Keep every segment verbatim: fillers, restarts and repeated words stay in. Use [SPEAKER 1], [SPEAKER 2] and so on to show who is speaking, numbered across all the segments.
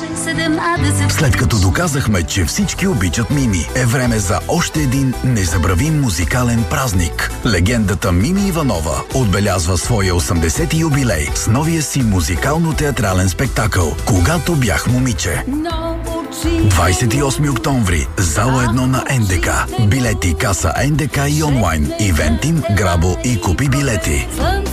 [SPEAKER 1] След като доказахме, че всички обичат Мими, е време за още един незабравим музикален празник. Легендата Мими Иванова отбелязва своя осемдесети юбилей с новия си музикално-театрален спектакъл «Когато бях момиче». двадесет и осми октомври, зала едно на Н Д К. Билети, каса Н Д К и онлайн. Ивентим, Грабо и купи билети.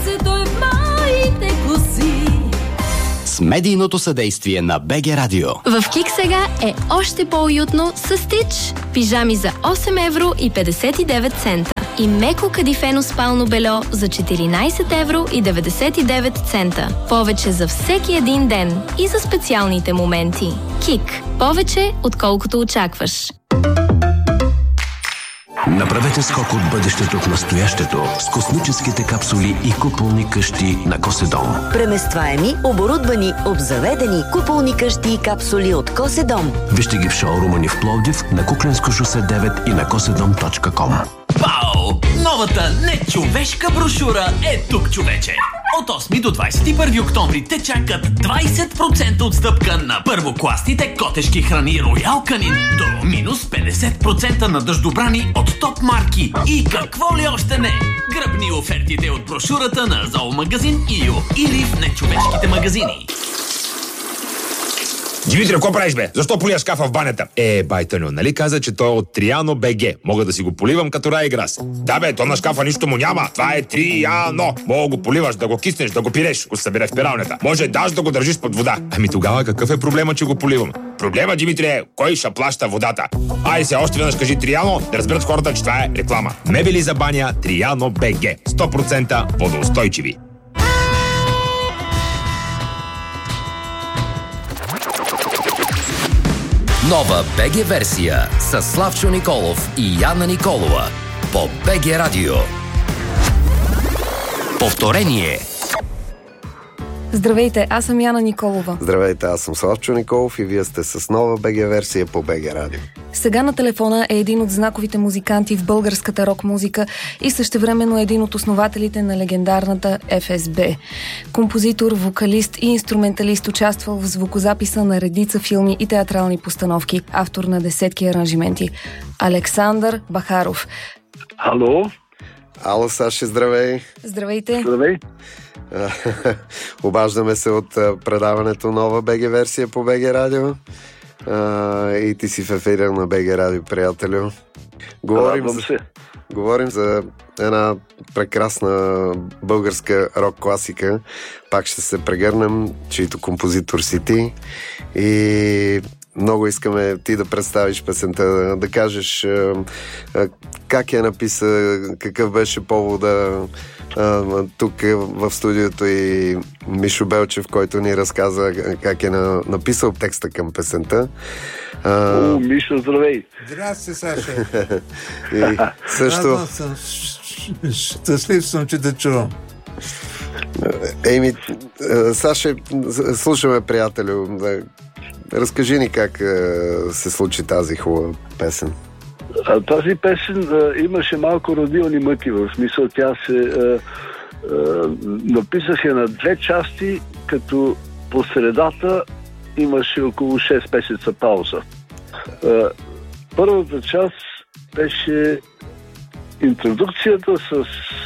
[SPEAKER 2] С медийното съдействие на Б Г Радио.
[SPEAKER 3] В КИК сега е още по-уютно с Стич. Пижами за осем евро и петдесет и девет цента. И меко кадифено спално бельо за четиринадесет евро и деветдесет и девет цента. Повече за всеки един ден и за специалните моменти. КИК. Повече, отколкото очакваш.
[SPEAKER 4] Направете скок от бъдещето в настоящето с космическите капсули и куполни къщи на Коседом.
[SPEAKER 5] Преместваеми, оборудвани, обзаведени куполни къщи и капсули от Коседом.
[SPEAKER 4] Вижте ги в шоурума ни в Пловдив, на Кукленско шосе девет и на коседом точка ком.
[SPEAKER 6] Пау! Новата нечовешка брошура е тук, човече! От осми до двадесет и първи октомври те чакат двадесет процента отстъпка на първокласните котешки храни Роял Канин до минус петдесет процента на дъждобрани от топ марки и какво ли още не! Гръбни офертите от брошурата на Зоомагазин Ио или в нечовешките магазини.
[SPEAKER 7] Димитри, какво правиш, бе? Защо полия шкафа в банята? Е, байтъньо, нали каза, че той е от Триано БГ. Мога да си го поливам като Райграс. Да, бе, то на шкафа нищо му няма. Това е Триано. Мога го поливаш, да го киснеш, да го пиреш, го събере в пиралнята. Може даже да го държиш под вода. Ами тогава какъв е проблема, че го поливам? Проблема, Димитри, е кой ще плаща водата. Ай се, още веднъж кажи Триано, да разберат хората, че това е реклама. Мебели за баня Триано БГ. сто процента водоустойчиви.
[SPEAKER 2] Нова Б Г версия с Славчо Николов и Яна Николова по Б Г Радио. Повторение.
[SPEAKER 8] Здравейте, аз съм Яна Николова.
[SPEAKER 9] Здравейте, аз съм Славчо Николов и вие сте с нова Б Г версия по Б Г Радио.
[SPEAKER 8] Сега на телефона е един от знаковите музиканти в българската рок-музика и същевременно един от основателите на легендарната Ф С Б. Композитор, вокалист и инструменталист, участвал в звукозаписа на редица филми и театрални постановки, автор на десетки аранжименти. Александър Бахаров.
[SPEAKER 10] Ало?
[SPEAKER 9] Ало, Саши, здравей.
[SPEAKER 8] Здравейте.
[SPEAKER 10] Здравей.
[SPEAKER 9] Обаждаме се от предаването нова Б Г версия по Б Г Радио. Uh, и ти си в ефира на Б Г Радио, приятелю. Говорим за, говорим за една прекрасна българска рок-класика. Пак ще се прегърнем, чието композитор си ти. И много искаме ти да представиш песента, да, да кажеш uh, uh, как я написа, какъв беше повода. Uh, тук в студиото и Мишо Белчев, който ни разказа как е на, написал текста към песента.
[SPEAKER 10] Uh, О, Мишо, здравей!
[SPEAKER 11] Здрасти, Саша!
[SPEAKER 9] И също...
[SPEAKER 11] съм, щастлив съм, че те чувам.
[SPEAKER 9] Ейми, Саша, слушаме, приятелю. Разкажи ни как се случи тази хубава песен.
[SPEAKER 10] А, тази песен а, имаше малко родилни мъки, в смисъл тя се а, а, написах я на две части, като по средата имаше около шест месеца пауза. А, първата част беше интродукцията с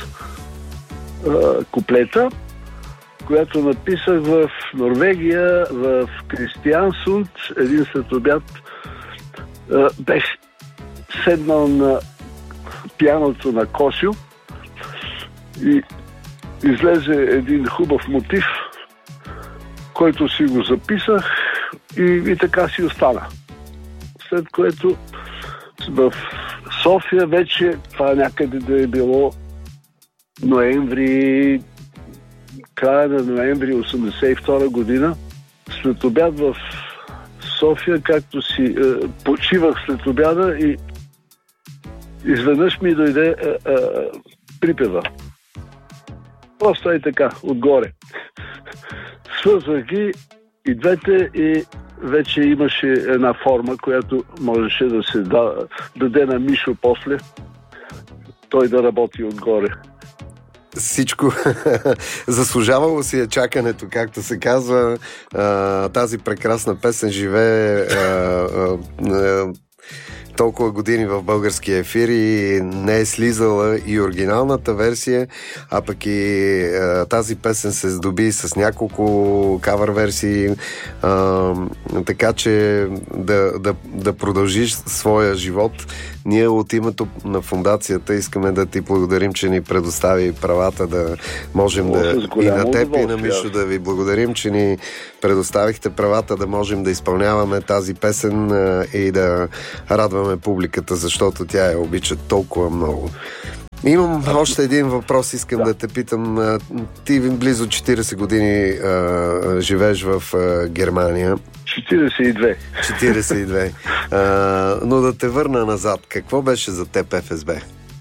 [SPEAKER 10] а, куплета, която написах в Норвегия, в Кристиансунд, един следобед. А, беше седнал на пианото на Косио и излезе един хубав мотив, който си го записах и, и така си остана. След което в София вече, това някъде да е било ноември, края на ноември осемдесет и втора година, след обяд в София, както си е, почивах след обяда и изведнъж ми дойде е, е, припева. Просто е така, отгоре. Свързвах ги и двете и вече имаше една форма, която можеше да се да, даде на Мишо после, той да работи отгоре.
[SPEAKER 9] всичко заслужавало си е чакането, както се казва. А, тази прекрасна песен живее а, а, а, толкова години в българския ефир и не е слизала и оригиналната версия, а пък и а, тази песен се здоби с няколко кавър версии, а, така че да, да, да продължиш своя живот. Ние от името на фондацията искаме да ти благодарим, че ни предостави правата да можем
[SPEAKER 10] О,
[SPEAKER 9] да... И на теб, и на Мишо да ви благодарим, че ни предоставихте правата да можем да изпълняваме тази песен а, и да радваме публиката, защото тя я обича толкова много. Имам още един въпрос, искам да, да те питам. Ти близо четирийсет години а, живееш в а, Германия.
[SPEAKER 10] четирийсет и две.
[SPEAKER 9] четирийсет и две. А, но да те върна назад. Какво беше за теб Еф Ес Бе?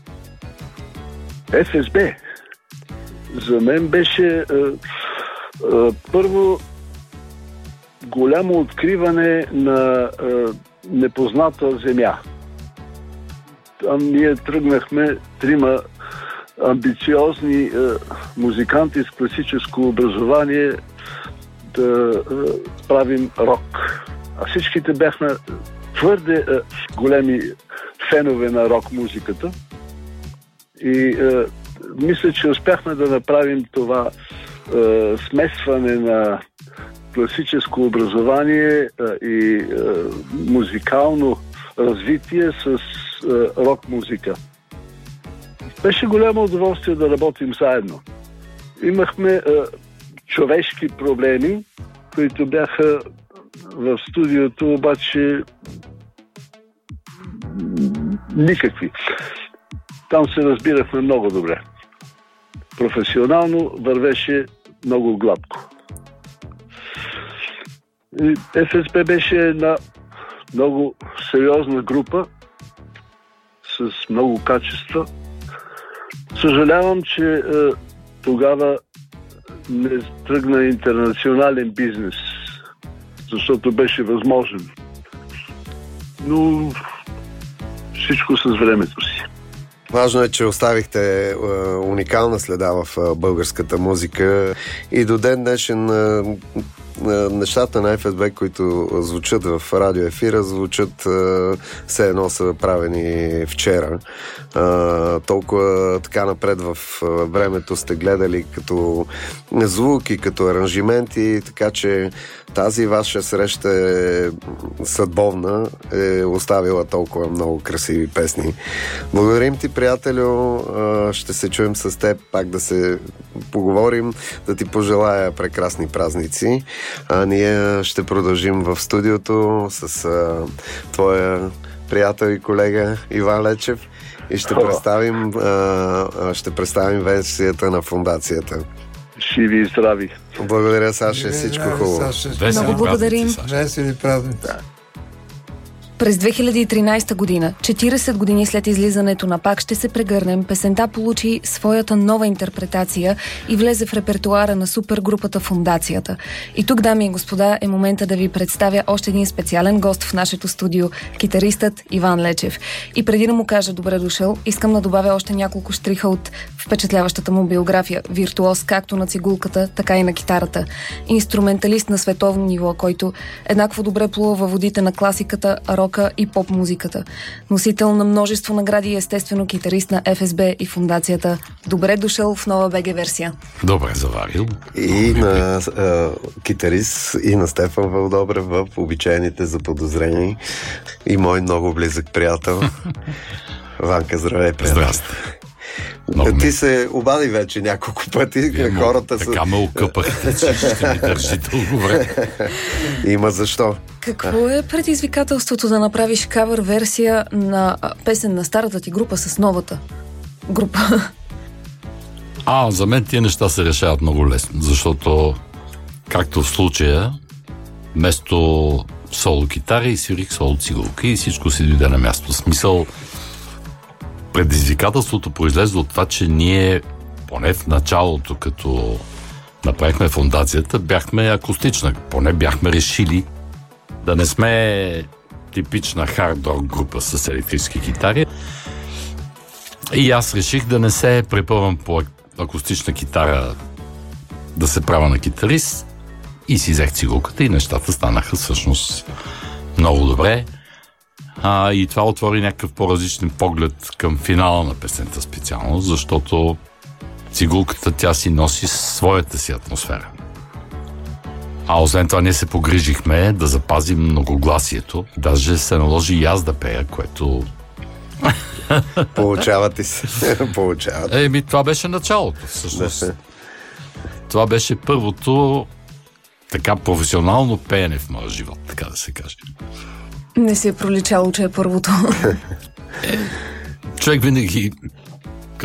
[SPEAKER 10] Еф Ес Бе? За мен беше а, а, първо голямо откриване на а, непозната земя. Там ние тръгнахме трима амбициозни е, музиканти с класическо образование да е, правим рок. А всичките бяхме твърде е, големи фенове на рок-музиката. И е, мисля, че успяхме да направим това е, смесване на класическо образование е, и е, музикално развитие с рок-музика. Беше голямо удоволствие да работим заедно. Имахме е, човешки проблеми, които бяха в студиото, обаче никакви. Там се разбирахме много добре. Професионално вървеше много гладко. Еф Ес Бе беше една много сериозна група с много качества. Съжалявам, че е, тогава не тръгна интернационален бизнес, защото беше възможен. Но всичко с времето си.
[SPEAKER 9] Важно е, че оставихте е, уникална следа в е, българската музика и до ден днешен е, нещата на Еф Ес Бе, които звучат в радиоефира, звучат а, все едно са правени вчера. А, толкова така напред в времето сте гледали като звуки, като аранжименти, така че тази ваша среща е съдбовна, е оставила толкова много красиви песни. Благодарим ти, приятелю. Ще се чуем с теб, пак да се поговорим, да ти пожелая прекрасни празници. А ние ще продължим в студиото с а, твоя приятел и колега Иван Лечев и ще представим, а, ще представим версията на фондацията.
[SPEAKER 10] Живи и здрави.
[SPEAKER 9] Благодаря, Саша. Всичко хубаво.
[SPEAKER 8] Много благодарим.
[SPEAKER 11] Весели празници.
[SPEAKER 8] През две хиляди и тринадесета година, четиридесет години след излизането на Пак ще се прегърнем, песента получи своята нова интерпретация и влезе в репертуара на супергрупата Фондацията. И тук, дами и господа, е момента да ви представя още един специален гост в нашето студио, китаристът Иван Лечев. И преди да му кажа добре дошъл, искам да добавя още няколко щриха от впечатляващата му биография. Виртуоз както на цигулката, така и на китарата. Инструменталист на световно ниво, който еднакво добре плува във водите на класиката, рок и поп-музиката. Носител на множество награди и естествено китарист на Еф Ес Бе и Фондацията. Добре дошъл в нова БГ версия.
[SPEAKER 12] Добре заварил.
[SPEAKER 9] И на а, китарист и на Стефан Вълдобрев в Обичайните заподозрени и мой много близък приятел. Ванка, здравей, приятел.
[SPEAKER 12] Здрасти.
[SPEAKER 9] Много Ти ме... се обади вече няколко пъти.
[SPEAKER 12] Е,
[SPEAKER 9] хората
[SPEAKER 12] така
[SPEAKER 9] са...
[SPEAKER 12] ме окъпахте, че ще ми държи дълго време.
[SPEAKER 9] Има защо.
[SPEAKER 8] Какво е предизвикателството да направиш кавър версия на песен на старата ти група с новата група?
[SPEAKER 12] А, за мен тия неща се решават много лесно, защото както в случая, вместо соло китари свирих соло цигулки и всичко си дойде на място. В смисъл, предизвикателството произлезе от това, че ние, поне в началото, като направихме фондацията, бяхме акустична. Поне бяхме решили да не сме типична хард-рок група с електрически китари. И аз реших да не се препъвам по акустична китара да се правя на китарист и си взех цигулката и нещата станаха всъщност много добре. А, и това отвори някакъв по-различен поглед към финала на песента специално, защото цигулката тя си носи своята си атмосфера. А освен това ние се погрижихме да запазим многогласието. Даже се наложи и аз да пея, което...
[SPEAKER 9] Получавате се. Получавате.
[SPEAKER 12] Еми, това беше началото, всъщност. Да. Това беше първото така професионално пеене в моя живот, така да се каже.
[SPEAKER 8] Не си е проличало, че е първото.
[SPEAKER 12] Е, човек винаги